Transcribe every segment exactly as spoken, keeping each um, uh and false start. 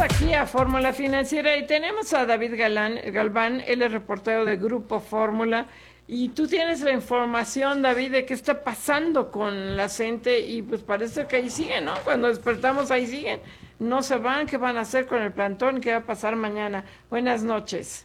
Aquí a Fórmula Financiera y tenemos a David Galán, Galván, él es reportero de Grupo Fórmula y tú tienes la información, David, de qué está pasando con la gente y pues parece que ahí siguen, ¿no? Cuando despertamos ahí siguen, no se van, ¿qué van a hacer con el plantón? ¿Qué va a pasar mañana? Buenas noches.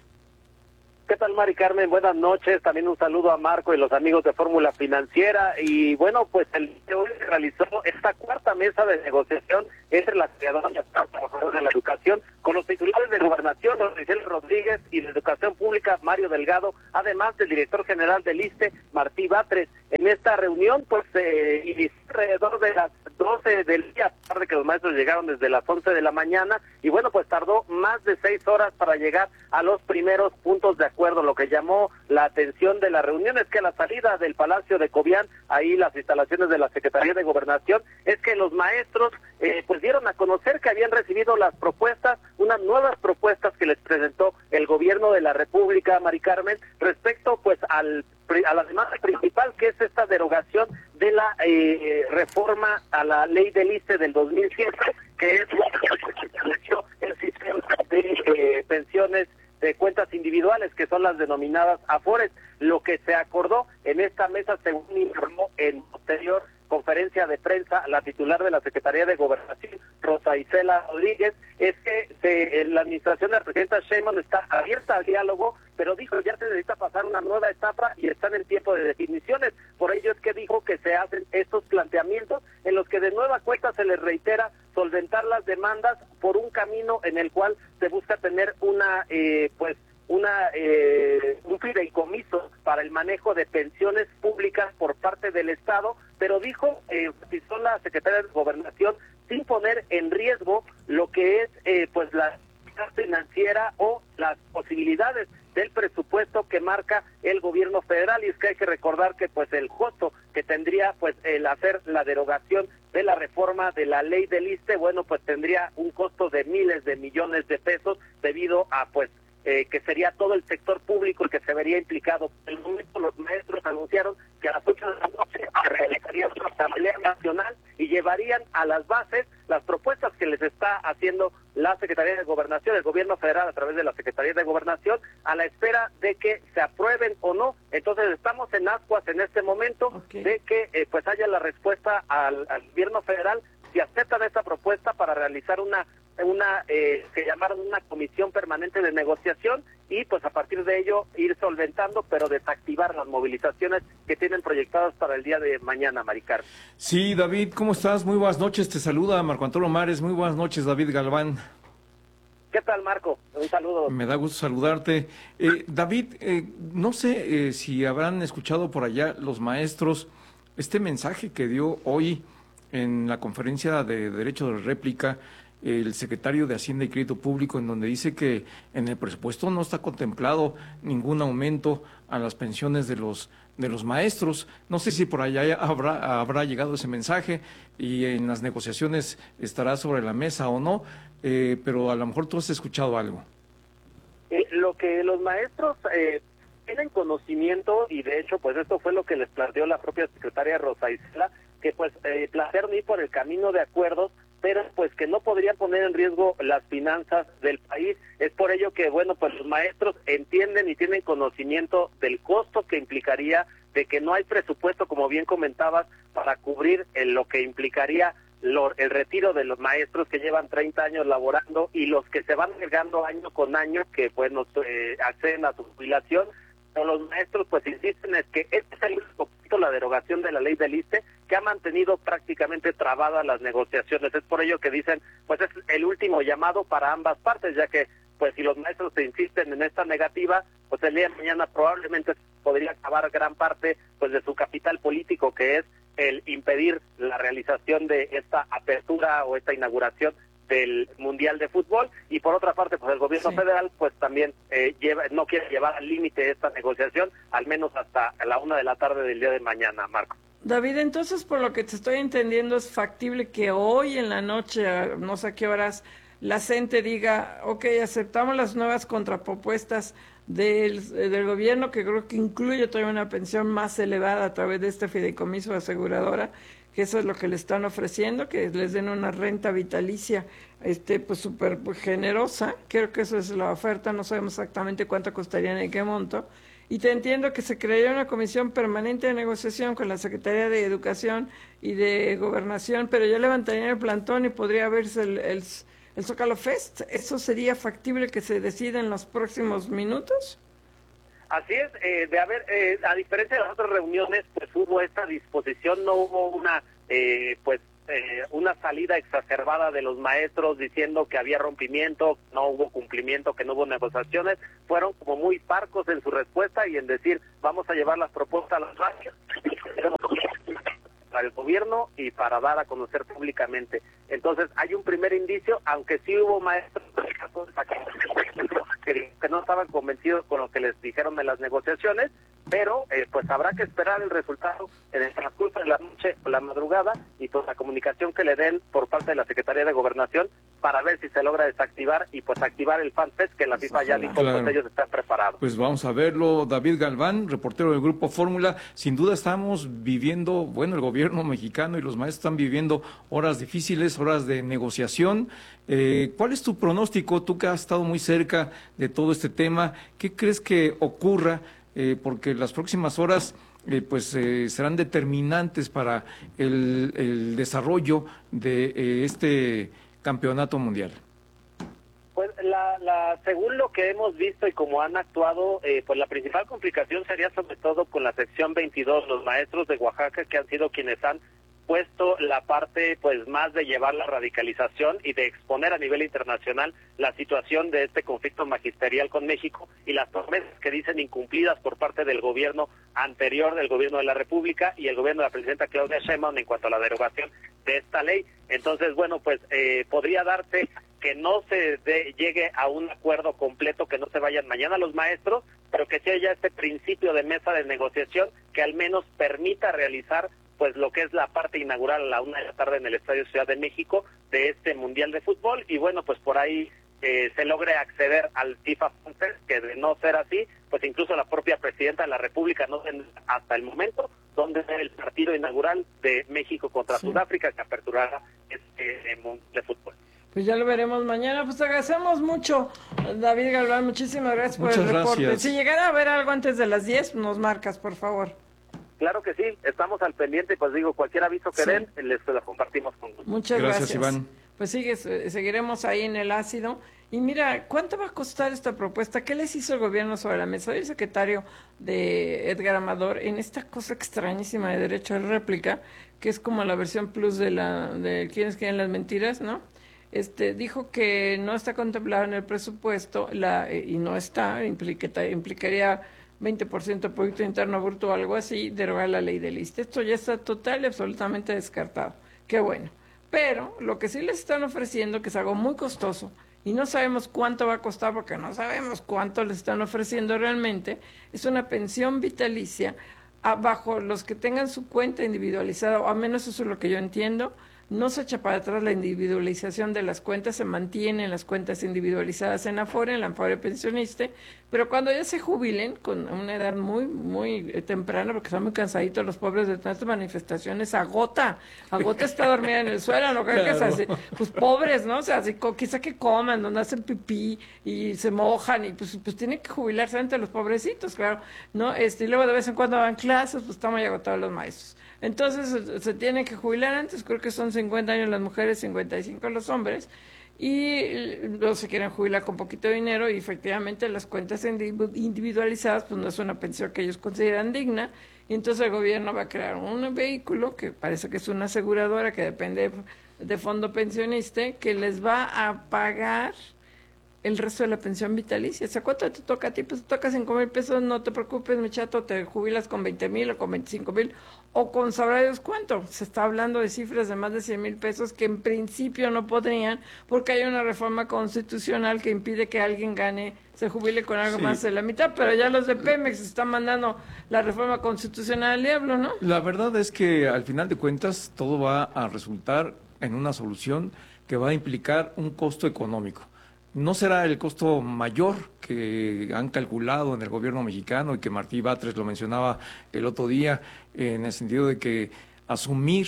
¿Qué tal, Mari Carmen? Buenas noches. También un saludo a Marco y los amigos de Fórmula Financiera. Y bueno, pues el día de hoy se realizó esta cuarta mesa de negociación entre las creadoras y los trabajadores de la educación con los titulares de Gobernación, Rosicel Rodríguez, y de Educación Pública, Mario Delgado, además del director general del ISSSTE, Martí Batres. En esta reunión, pues, eh, inició alrededor de las doce del día, a pesar de que los maestros llegaron desde las once de la mañana, y bueno, pues tardó más de seis horas para llegar a los primeros puntos de acuerdo. Lo que llamó la atención de la reunión es que a la salida del Palacio de Cobián, ahí las instalaciones de la Secretaría de Gobernación, es que los maestros eh, pues dieron a conocer que habían recibido las propuestas, unas nuevas propuestas que les presentó el gobierno de la República, Mari Carmen, respecto pues al a la demanda principal, que es esta derogación de la eh, reforma a la ley del ISSSTE del dos mil siete, que es la que estableció el sistema de eh, pensiones de cuentas individuales, que son las denominadas AFORES. Lo que se acordó en esta mesa, según informó en posterior conferencia de prensa la titular de la Secretaría de Gobernación, Rosa Isela Rodríguez, es que se, la administración de la presidenta Sheinbaum está abierta al diálogo, pero dijo ya se necesita pasar una nueva etapa y están en tiempo de definiciones. Por ello es que dijo que se hacen estos planteamientos en los que de nueva cuenta se les reitera solventar las demandas por un camino en el cual se busca tener una eh, pues una eh, un fideicomiso para el manejo de pensiones públicas por parte del Estado, pero dijo, eh, enfatizó la Secretaría de Gobernación, sin poner en riesgo lo que es eh, pues la financiera o las posibilidades del presupuesto que marca el gobierno federal. Y es que hay que recordar que pues el costo que tendría pues el hacer la derogación de la reforma de la ley del ISSSTE, bueno, pues tendría un costo de miles de millones de pesos debido a pues Eh, que sería todo el sector público el que se vería implicado. En el momento los maestros anunciaron que a las ocho de la noche se realizaría una asamblea nacional y llevarían a las bases las propuestas que les está haciendo la Secretaría de Gobernación, el gobierno federal a través de la Secretaría de Gobernación, a la espera de que se aprueben o no. Entonces estamos en ascuas en este momento, okay, de que eh, pues haya la respuesta al, al gobierno federal si aceptan esta propuesta para realizar una una eh, que llamaron una comisión permanente de negociación y pues a partir de ello ir solventando, pero desactivar las movilizaciones que tienen proyectadas para el día de mañana, Maricar. Sí, David, ¿cómo estás? Muy buenas noches, te saluda Marco Antonio Mares. Muy buenas noches, David Galván. ¿Qué tal, Marco? Un saludo. Me da gusto saludarte. Eh, David, eh, no sé eh, si habrán escuchado por allá los maestros este mensaje que dio hoy en la conferencia de Derecho de Réplica el secretario de Hacienda y Crédito Público, en donde dice que en el presupuesto no está contemplado ningún aumento a las pensiones de los de los maestros. No sé si por allá habrá habrá llegado ese mensaje y en las negociaciones estará sobre la mesa o no, eh, pero a lo mejor tú has escuchado algo. Eh, lo que los maestros eh, tienen conocimiento, y de hecho pues esto fue lo que les planteó la propia secretaria Rosa Isela, que pues eh, plantearon ir por el camino de acuerdos, pero pues que no podrían poner en riesgo las finanzas del país. Es por ello que, bueno, pues los maestros entienden y tienen conocimiento del costo que implicaría de que no hay presupuesto, como bien comentabas, para cubrir en lo que implicaría lo, el retiro de los maestros que llevan treinta años laborando y los que se van agregando año con año, que bueno, eh, acceden a su jubilación. Pero los maestros pues insisten es que este es el único punto, la derogación de la ley del ISSSTE, que ha mantenido prácticamente trabadas las negociaciones. Es por ello que dicen, pues es el último llamado para ambas partes, ya que pues si los maestros se insisten en esta negativa, pues el día de mañana probablemente podría acabar gran parte pues de su capital político, que es el impedir la realización de esta apertura o esta inauguración del Mundial de Fútbol. Y por otra parte, pues el gobierno sí. federal pues también eh, lleva no quiere llevar al límite esta negociación, al menos hasta la una de la tarde del día de mañana, Marco. David, entonces por lo que te estoy entendiendo es factible que hoy en la noche, a no sé a qué horas, la gente diga, ok, aceptamos las nuevas contrapropuestas del, del gobierno, que creo que incluye todavía una pensión más elevada a través de este fideicomiso aseguradora, que eso es lo que le están ofreciendo, que les den una renta vitalicia este pues súper generosa. Creo que eso es la oferta, no sabemos exactamente cuánto costaría ni qué monto. Y te entiendo que se crearía una comisión permanente de negociación con la Secretaría de Educación y de Gobernación, pero ya levantarían el plantón y podría verse el, el, el Zócalo Fest. ¿Eso sería factible que se decida en los próximos minutos? Así es, eh, de haber, eh, a diferencia de las otras reuniones, pues hubo esta disposición, no hubo una, eh, pues, eh, una salida exacerbada de los maestros diciendo que había rompimiento, no hubo cumplimiento, que no hubo negociaciones. Fueron como muy parcos en su respuesta y en decir, vamos a llevar las propuestas a las radios para el gobierno y para dar a conocer públicamente. Entonces, hay un primer indicio, aunque sí hubo maestros que no estaban convencidos con lo que les dijeron en las negociaciones, pero eh, pues habrá que esperar el resultado en el transcurso de la noche o la madrugada y pues la comunicación que le den por parte de la Secretaría de Gobernación para ver si se logra desactivar y pues activar el FanFest que la FIFA ya dijo, claro. Pues ellos están preparados. Pues vamos a verlo. David Galván, reportero del Grupo Fórmula. Sin duda estamos viviendo, bueno, el gobierno mexicano y los maestros están viviendo horas difíciles, horas de negociación. Eh, ¿Cuál es tu pronóstico? Tú que has estado muy cerca de todo este tema, ¿qué crees que ocurra? Eh, porque las próximas horas eh, pues eh, serán determinantes para el, el desarrollo de eh, este campeonato mundial. Pues la, la, según lo que hemos visto y como han actuado, eh, pues la principal complicación sería sobre todo con la sección veintidós, los maestros de Oaxaca que han sido quienes han puesto la parte pues más de llevar la radicalización y de exponer a nivel internacional la situación de este conflicto magisterial con México y las promesas que dicen incumplidas por parte del gobierno anterior, del gobierno de la República y el gobierno de la presidenta Claudia Sheinbaum en cuanto a la derogación de esta ley. Entonces, bueno, pues eh, podría darse que no se de, llegue a un acuerdo completo, que no se vayan mañana los maestros, pero que sí haya este principio de mesa de negociación que al menos permita realizar pues lo que es la parte inaugural a la una de la tarde en el Estadio Ciudad de México de este Mundial de Fútbol y bueno, pues por ahí eh, se logre acceder al FIFA FanFest, que de no ser así, pues incluso la propia presidenta de la República no tendrá hasta el momento donde ser el partido inaugural de México contra sí. Sudáfrica que aperturará este eh, Mundial de Fútbol. Pues ya lo veremos mañana. Pues agradecemos mucho, David Galván. Muchísimas gracias por Muchas el reporte. Gracias. Si llegara a ver algo antes de las diez, nos marcas, por favor. Claro que sí, estamos al pendiente y pues digo, cualquier aviso que sí. den, les lo compartimos con gusto. Muchas gracias, gracias Iván. Pues sigue, seguiremos ahí en el ácido. Y mira, ¿cuánto va a costar esta propuesta? ¿Qué les hizo el gobierno sobre la mesa? Soy el secretario de Edgar Amador en esta cosa extrañísima de derecho de réplica, que es como la versión plus de la de quienes quieren las mentiras, ¿no? Este dijo que no está contemplado en el presupuesto la y no está, implica, implicaría veinte por ciento del Producto Interno Bruto o algo así, derogar la ley del I S S S T E. Esto ya está total y absolutamente descartado. Qué bueno. Pero lo que sí les están ofreciendo, que es algo muy costoso, y no sabemos cuánto va a costar porque no sabemos cuánto les están ofreciendo realmente, es una pensión vitalicia bajo los que tengan su cuenta individualizada, o al menos eso es lo que yo entiendo. No se echa para atrás la individualización de las cuentas, se mantienen las cuentas individualizadas en Afore, en la Afore pensionista, pero cuando ya se jubilen, con una edad muy muy temprana, porque son muy cansaditos los pobres de tantas manifestaciones, agota, agota está dormida en el suelo, no creo claro. que es así, pues pobres, ¿no? O sea, así, quizá que coman, donde hacen pipí y se mojan, y pues, pues tienen que jubilarse ante los pobrecitos, claro, ¿no? Este, y luego de vez en cuando van clases, pues están muy agotados los maestros. Entonces se, se tienen que jubilar antes, creo que son cincuenta años las mujeres, cincuenta y cinco los hombres, y luego se quieren jubilar con poquito dinero y efectivamente las cuentas individualizadas pues no es una pensión que ellos consideran digna, y entonces el gobierno va a crear un vehículo que parece que es una aseguradora que depende de fondo pensionista que les va a pagar el resto de la pensión vitalicia. O sea, ¿cuánto te toca a ti? Pues te toca cinco mil pesos, no te preocupes, mi chato, te jubilas con veinte mil o con veinticinco mil o con sabrá Dios cuánto. Se está hablando de cifras de más de cien mil pesos que en principio no podrían porque hay una reforma constitucional que impide que alguien gane, se jubile con algo sí. más de la mitad, pero ya los de Pemex están mandando la reforma constitucional al diablo, ¿no? La verdad es que al final de cuentas todo va a resultar en una solución que va a implicar un costo económico. No será el costo mayor que han calculado en el gobierno mexicano y que Martí Batres lo mencionaba el otro día, en el sentido de que asumir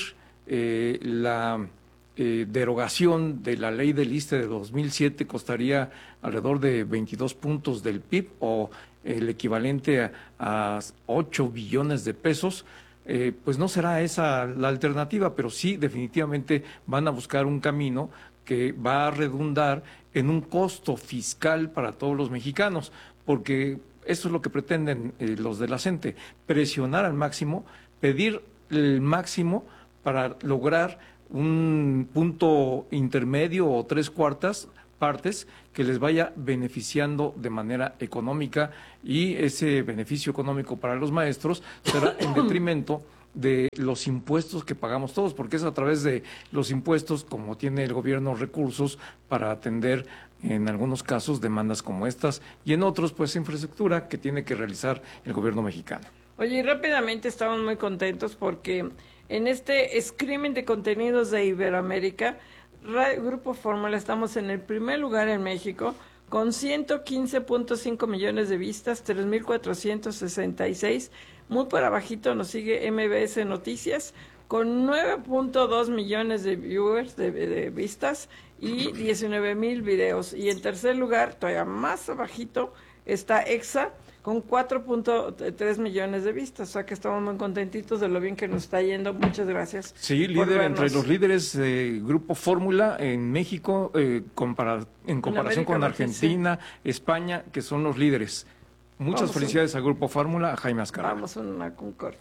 eh, la eh, derogación de la ley del ISSSTE de dos mil siete costaría alrededor de veintidós puntos del P I B o el equivalente a, a ocho billones de pesos. Eh, pues no será esa la alternativa, pero sí definitivamente van a buscar un camino que va a redundar en un costo fiscal para todos los mexicanos, porque eso es lo que pretenden eh, los de la CENTE, presionar al máximo, pedir el máximo para lograr un punto intermedio o tres cuartas partes que les vaya beneficiando de manera económica, y ese beneficio económico para los maestros será en detrimento de los impuestos que pagamos todos, porque es a través de los impuestos como tiene el gobierno recursos para atender en algunos casos demandas como estas, y en otros pues infraestructura que tiene que realizar el gobierno mexicano. Oye, y rápidamente estamos muy contentos porque en este streaming de contenidos de Iberoamérica, Radio Grupo Fórmula, estamos en el primer lugar en México con ciento quince punto cinco millones de vistas, tres mil cuatrocientos sesenta y seis. Muy por abajito nos sigue M B S Noticias con nueve punto dos millones de viewers, de, de vistas, y diecinueve mil videos. Y en tercer lugar, todavía más abajito, está EXA con cuatro punto tres millones de vistas. O sea que estamos muy contentitos de lo bien que nos está yendo. Muchas gracias. Sí, líder entre los líderes de eh, Grupo Fórmula en México, eh, compara, en comparación con Argentina, sí. España, que son los líderes. Muchas Vamos felicidades a... al Grupo Fórmula, a Jaime Azcárraga. Vamos a una con corte.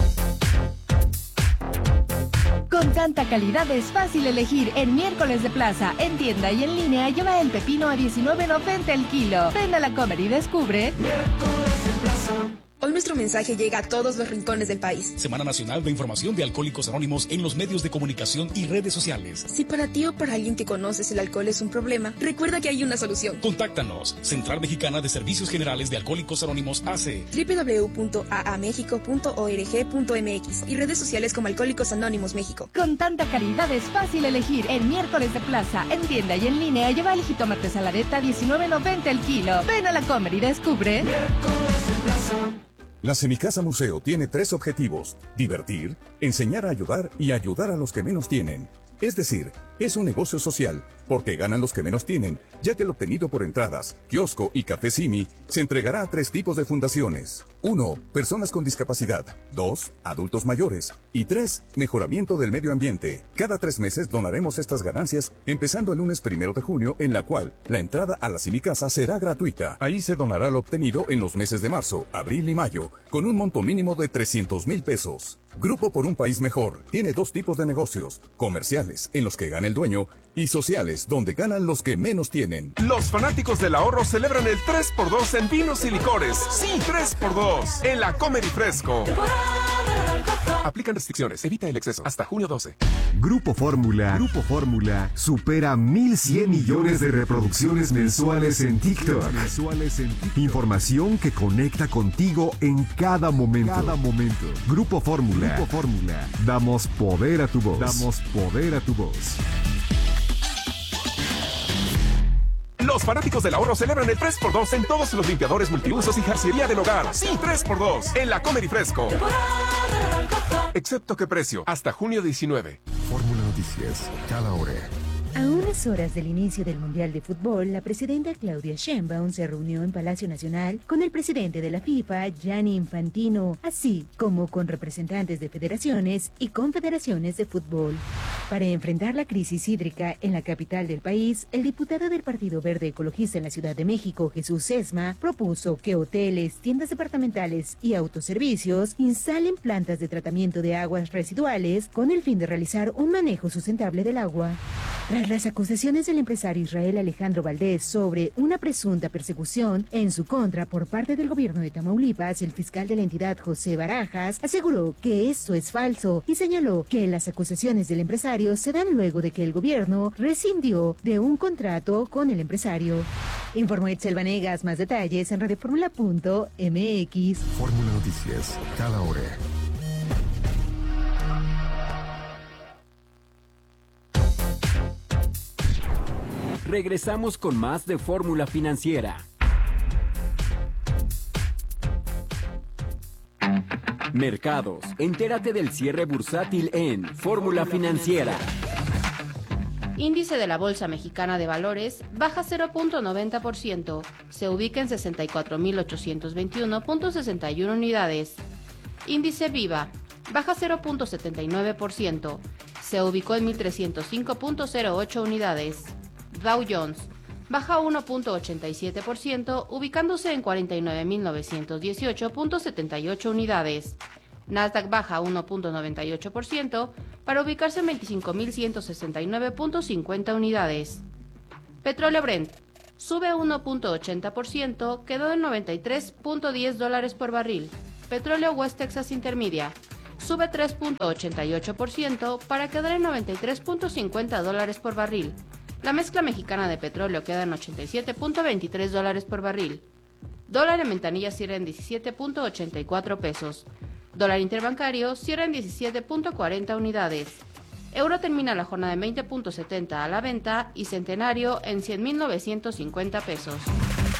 Con tanta calidad es fácil elegir. En Miércoles de Plaza, en tienda y en línea, lleva el pepino a diecinueve noventa el kilo. Ven a la Comer y descubre. Miércoles de Plaza. Hoy nuestro mensaje llega a todos los rincones del país. Semana Nacional de Información de Alcohólicos Anónimos en los medios de comunicación y redes sociales. Si para ti o para alguien que conoces el alcohol es un problema, recuerda que hay una solución. Contáctanos. Central Mexicana de Servicios Generales de Alcohólicos Anónimos A C. doble u doble u doble u punto a a mexico punto org punto m x y redes sociales como Alcohólicos Anónimos México. Con tanta calidad es fácil elegir. En Miércoles de Plaza, en tienda y en línea, lleva el jitomate saladeta a diecinueve noventa el kilo. Ven a la Comer y descubre. Miércoles de Plaza. La Semicasa Museo tiene tres objetivos: divertir, enseñar a ayudar y ayudar a los que menos tienen. Es decir, es un negocio social, porque ganan los que menos tienen, ya que el obtenido por entradas, kiosco y café Simi se entregará a tres tipos de fundaciones. Uno, personas con discapacidad. Dos, adultos mayores. Y tres, mejoramiento del medio ambiente. Cada tres meses donaremos estas ganancias, empezando el lunes primero de junio, en la cual la entrada a la Semicasa será gratuita. Ahí se donará lo obtenido en los meses de marzo, abril y mayo, con un monto mínimo de trescientos mil pesos. Grupo por un País Mejor tiene dos tipos de negocios: comerciales, en los que gana el dueño, y sociales, donde ganan los que menos tienen. Los fanáticos del ahorro celebran el tres por dos en vinos y licores. Sí, tres por dos en la Comer y Fresco. Aplican restricciones, evita el exceso. Hasta junio doce. Grupo Fórmula, Grupo Fórmula supera mil cien millones de reproducciones mensuales en TikTok. Mensuales en TikTok. Información que conecta contigo en cada momento. Cada momento. Grupo Fórmula. Grupo Fórmula. Damos poder a tu voz. Damos poder a tu voz. Los fanáticos del ahorro celebran el tres por dos en todos los limpiadores multiusos y jarcería del hogar. Sí, tres por dos en la Comer y Fresco. Excepto que precio, hasta junio diecinueve. Fórmula Noticias, cada hora. A unas horas del inicio del Mundial de Fútbol, la presidenta Claudia Sheinbaum se reunió en Palacio Nacional con el presidente de la FIFA, Gianni Infantino, así como con representantes de federaciones y confederaciones de fútbol. Para enfrentar la crisis hídrica en la capital del país, el diputado del Partido Verde Ecologista en la Ciudad de México, Jesús Sesma, propuso que hoteles, tiendas departamentales y autoservicios instalen plantas de tratamiento de aguas residuales con el fin de realizar un manejo sustentable del agua. Tras las acusaciones del empresario Israel Alejandro Valdés sobre una presunta persecución en su contra por parte del gobierno de Tamaulipas, el fiscal de la entidad, José Barajas, aseguró que esto es falso y señaló que las acusaciones del empresario se dan luego de que el gobierno rescindió de un contrato con el empresario. Informó Etzel Vanegas. Más detalles en radioformula punto m x. Fórmula Noticias, cada hora. Regresamos con más de Fórmula Financiera. Mercados. Entérate del cierre bursátil en Fórmula Financiera. Índice de la Bolsa Mexicana de Valores baja cero punto noventa por ciento. Se ubica en sesenta y cuatro mil ochocientos veintiuno punto sesenta y uno unidades. Índice Viva baja cero punto setenta y nueve por ciento. Se ubicó en mil trescientos cinco punto cero ocho unidades. Dow Jones baja uno punto ochenta y siete por ciento, ubicándose en cuarenta y nueve mil novecientos dieciocho punto setenta y ocho unidades. Nasdaq baja uno punto noventa y ocho por ciento para ubicarse en veinticinco mil ciento sesenta y nueve punto cincuenta unidades. Petróleo Brent sube uno punto ochenta por ciento, quedó en noventa y tres punto diez dólares por barril. Petróleo West Texas Intermedia sube tres punto ochenta y ocho por ciento para quedar en noventa y tres punto cincuenta dólares por barril. La mezcla mexicana de petróleo queda en ochenta y siete punto veintitrés dólares por barril. Dólar en ventanilla cierra en diecisiete punto ochenta y cuatro pesos. Dólar interbancario cierra en diecisiete punto cuarenta unidades. Euro termina la jornada en veinte punto setenta a la venta y centenario en cien mil novecientos cincuenta pesos.